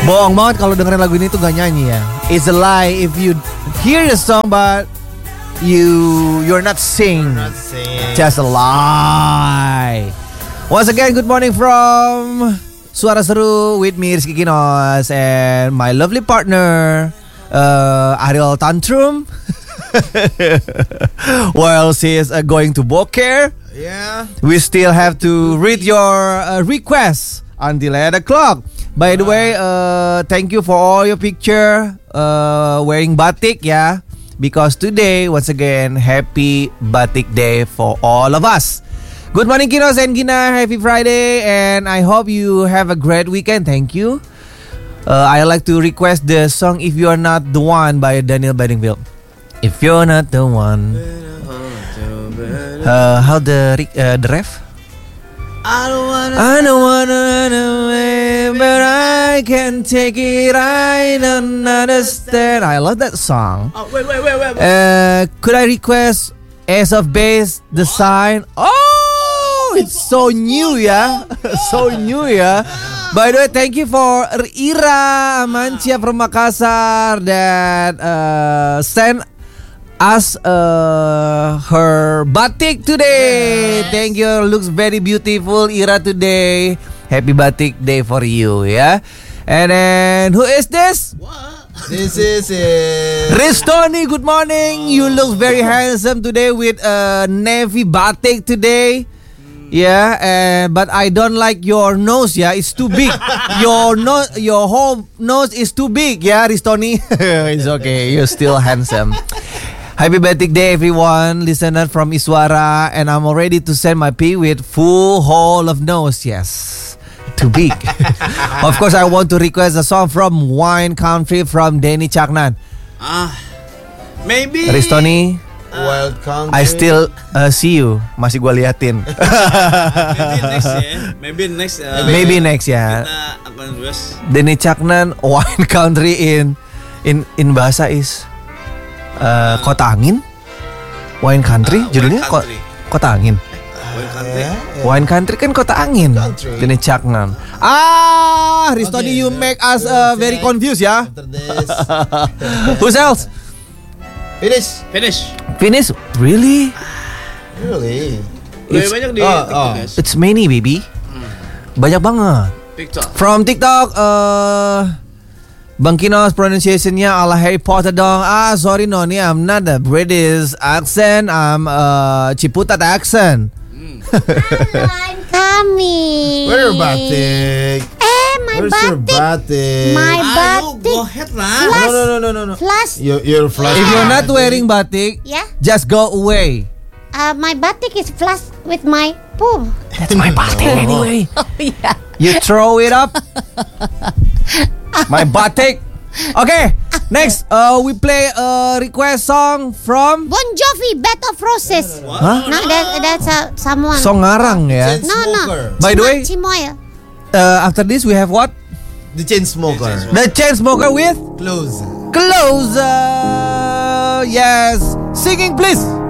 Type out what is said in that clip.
Bohong banget kalau dengerin lagu ini tuh gak nyanyi ya. It's a lie if you hear the song but you're not sing. Just a lie. Once again, good morning from Suara Seru with me Rizky Kinos and my lovely partner Ariel Tantrum. While she is going to Boker, we still have to read your requests until 8 o'clock. By the way, thank you for all your picture wearing batik ya. Because today, once again, happy Batik Day for all of us. Good morning Kinos and Gina, happy Friday. And I hope you have a great weekend, thank you. I like to request the song If You're Not The One by Daniel Bedingfield. If you're not the one. How the ref? I don't wanna run away, but I can take it. I don't understand. I love that song. Oh, wait. Could I request Ace of Base, The Sign? Oh, it's so new ya. So new ya. By the way, thank you for Ira Amancia from Makassar that sent us her batik today. Yes. Thank you. Looks very beautiful Ira today. Happy Batik Day for you ya. And then who is this? What? This is Ristoni, good morning. You look very handsome today with navy batik today. Yeah, but I don't like your nose. Yeah, it's too big. Your whole nose is too big. Yeah, Ristoni. It's okay. You're still handsome. Happy Batik Day, everyone. Listener from Iswara, and I'm ready to send my pee with full hole of nose. Yes, too big. Of course, I want to request a song from Wine Country from Denny Caknan. Maybe Ristoni. Wild Country. I still see you. Masih gue liatin. Maybe next ya. Kita akan terus. Denny Caknan, Wine Country in bahasa is Kota Angin. Wine Country judulnya Kota Angin. Wine Country. Wine Country kan Kota Angin. Denny Caknan. Ristoni, you make us very confused ya. Who else? Finish? Really? Lebih banyak di TikTok guys. It's many baby. Banyak banget. TikTok. From TikTok, Bang Kinos pronunciation-nya ala Harry Potter dong. Sorry Noni, I'm not a British accent, I'm Ciputat accent. I'm coming. Where your batik? My Where's your batik? My Ayo, go batik. ahead lah. No. Flash. You're flash. If you're not wearing batik, Yeah. just go away. My batik is flash with my poop. That's my batik anyway. Oh yeah. You throw it up. My batik. Okay, next we play a request song from Bon Jovi, Bed of Roses. Hah? No, that's someone. Song ngarang ya. No. By the way, Chimoy. after this we have what? The Chainsmoker. The Chainsmoker with Close. Closer. Yes, singing please.